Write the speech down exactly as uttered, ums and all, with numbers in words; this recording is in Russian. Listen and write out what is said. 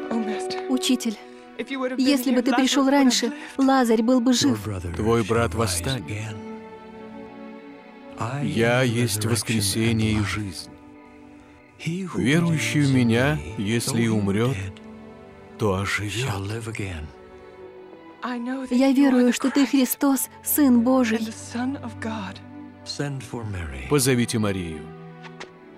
Учитель, если бы ты пришел раньше, Лазарь был бы жив. Твой брат восстанет. Я есть воскресение и жизнь. Верующий в Меня, если и умрет, то оживет. Я верую, что ты Христос, Сын Божий. Позовите Марию.